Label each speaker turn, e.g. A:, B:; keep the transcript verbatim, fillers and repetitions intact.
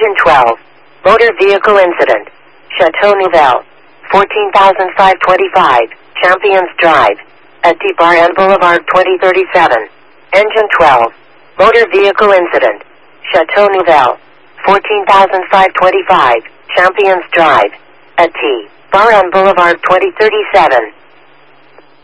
A: Engine twelve. Motor vehicle incident. Chateau Nouvelle. fourteen thousand five hundred twenty-five, Champions Drive. At Deep Arend Boulevard twenty thirty-seven. Engine twelve. Motor vehicle incident. Chateau Nouvelle. fourteen thousand five hundred twenty-five, Champions Drive. At T. Barren Boulevard twenty thirty-seven.